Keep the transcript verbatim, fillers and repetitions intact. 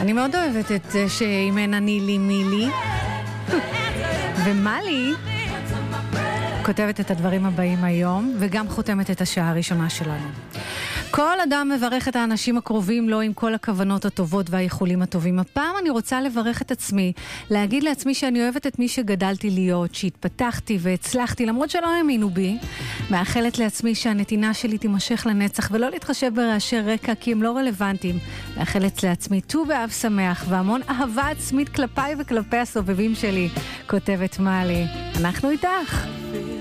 אני מאוד אוהבת את זה שאימנה נילי מילי. ומלי כותבת את הדברים הבאים היום, וגם חותמת את השעה הראשונה שלנו. כל אדם מברך את האנשים הקרובים לו עם כל הכוונות הטובות והיכולים הטובים. הפעם אני רוצה לברך את עצמי, להגיד לעצמי שאני אוהבת את מי שגדלתי להיות, שהתפתחתי והצלחתי, למרות שלא האמינו בי. מאחלת לעצמי שהנתינה שלי תימשך לנצח, ולא להתחשב ברעשי רקע כי הם לא רלוונטיים. מאחלת לעצמי ט"ו באב שמח והמון אהבה עצמית כלפיי וכלפי הסובבים שלי, כותבת מלי. אנחנו איתך.